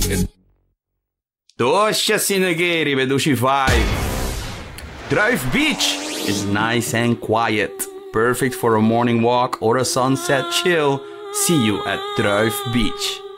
Tosha Sinagiri, Bedushi Vibe. Druif Beach is nice and quiet. Perfect for a morning walk or a sunset chill. See you at Druif Beach.